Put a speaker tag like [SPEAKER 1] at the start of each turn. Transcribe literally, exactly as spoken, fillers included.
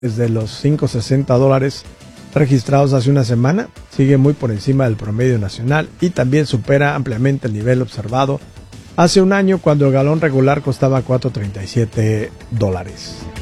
[SPEAKER 1] desde los cinco sesenta dólares registrados hace una semana, sigue muy por encima del promedio nacional y también supera ampliamente el nivel observado hace un año cuando el galón regular costaba cuatro treinta y siete dólares.